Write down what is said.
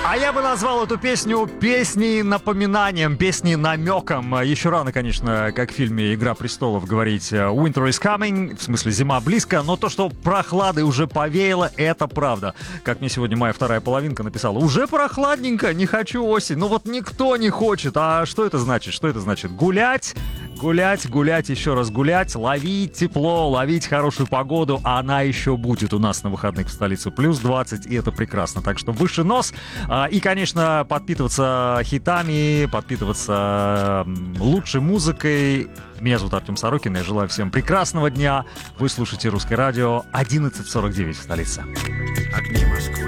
А я бы назвал эту песню песней напоминанием, песней намеком. Еще рано, конечно, как в фильме «Игра престолов» говорить «Winter is coming», в смысле «зима близко», но то, что прохлады уже повеяло, это правда. Как мне сегодня моя вторая половинка написала: уже прохладненько, не хочу осень. Ну вот никто не хочет. А что это значит? Что это значит? Гулять? Гулять, еще раз гулять, ловить тепло, ловить хорошую погоду. Она еще будет у нас на выходных в столице. Плюс 20, и это прекрасно. Так что выше нос. И, конечно, подпитываться хитами, подпитываться лучшей музыкой. Меня зовут Артем Сорокин. Я желаю всем прекрасного дня. Вы слушаете «Русское радио», 11:49 в столице. Огни Москвы.